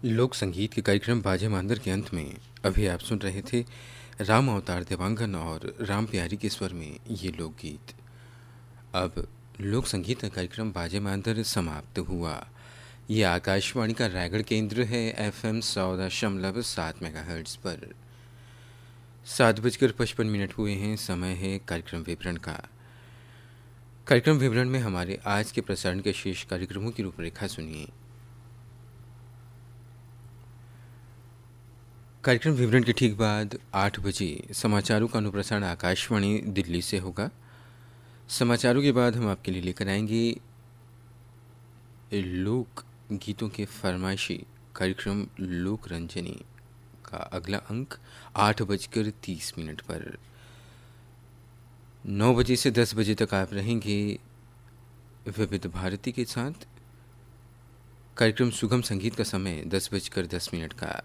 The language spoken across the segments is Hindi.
लोक संगीत के कार्यक्रम बाजे मांदर के अंत में अभी आप सुन रहे थे राम अवतार देवांगन और राम प्यारी के स्वर में ये लोकगीत। अब लोक संगीत का कार्यक्रम बाजे मांदर समाप्त हुआ। ये आकाशवाणी का रायगढ़ केंद्र है FM 100.7 मेगाहर्ट्ज़ पर। 7:55 हुए हैं। समय है कार्यक्रम विवरण का। कार्यक्रम विवरण में हमारे आज के प्रसारण के शेष कार्यक्रमों की रूपरेखा सुनिए। कार्यक्रम विवरण के ठीक बाद 8 बजे समाचारों का अनुप्रसारण आकाशवाणी दिल्ली से होगा। समाचारों के बाद हम आपके लिए लेकर आएंगे लोक गीतों के फरमाइशी कार्यक्रम लोक रंजनी का अगला अंक 8:30 पर। 9 बजे से 10 बजे तक आप रहेंगे विविध भारती के साथ। कार्यक्रम सुगम संगीत का समय 10:10 का।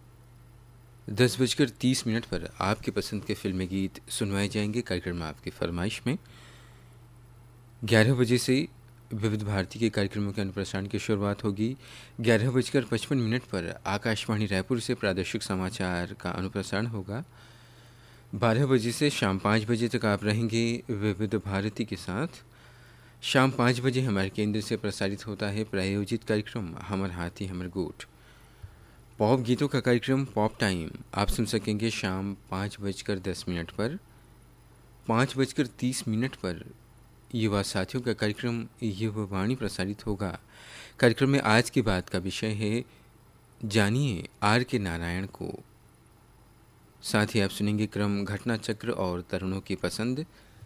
10:30 पर आपके पसंद के फिल्मी गीत सुनवाए जाएंगे कार्यक्रम आपकी फरमाइश में। 11 बजे से विविध भारती के कार्यक्रमों के अनुप्रसारण की शुरुआत होगी। 11:55 पर आकाशवाणी रायपुर से प्रादेशिक समाचार का अनुप्रसारण होगा। 12 बजे से शाम 5 बजे तक आप रहेंगे विविध भारती के साथ। शाम 5 बजे हमारे केंद्र से प्रसारित होता है प्रायोजित कार्यक्रम हमर हाथी हमर गोठ। पॉप गीतों का कार्यक्रम पॉप टाइम आप सुन सकेंगे शाम 5:10 पर। 5:30 पर युवा साथियों का कार्यक्रम युवा वाणी प्रसारित होगा। कार्यक्रम में आज की बात का विषय है जानिए R.K. नारायण को। साथ ही आप सुनेंगे क्रम घटना चक्र और तरुणों की पसंद।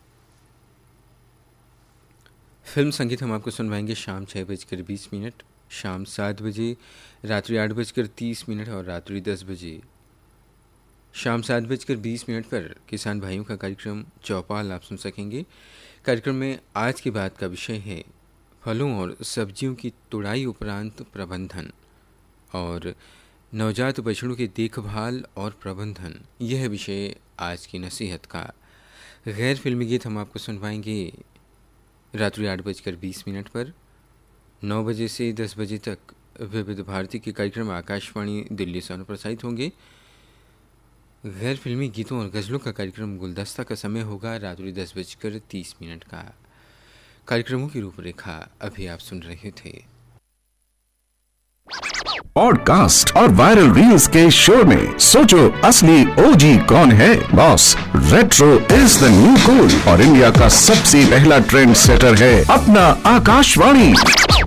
फिल्म संगीत हम आपको सुनवाएंगे शाम 6:20, शाम 7 बजे, रात्रि 8:30 और रात्रि 10 बजे। शाम 7:20 पर किसान भाइयों का कार्यक्रम चौपाल आप सुन सकेंगे। कार्यक्रम में आज की बात का विषय है फलों और सब्जियों की तुड़ाई उपरांत प्रबंधन और नवजात बछड़ों की देखभाल और प्रबंधन। यह विषय आज की नसीहत का। गैर फिल्मी गीत हम आपको सुनवाएंगे रात्रि 8:20 पर। 9 बजे से 10 बजे तक विविध भारती के कार्यक्रम आकाशवाणी दिल्ली से अनुप्रसारित होंगे। गैर फिल्मी गीतों और गज़लों का कार्यक्रम गुलदस्ता का समय होगा रात्रि 10:30 का। कार्यक्रमों की रूपरेखा अभी आप सुन रहे थे। पॉडकास्ट और वायरल रील्स के शो में सोचो असली ओजी कौन है। Boss, retro is the new cool और इंडिया का सबसे पहला ट्रेंड सेटर है अपना आकाशवाणी।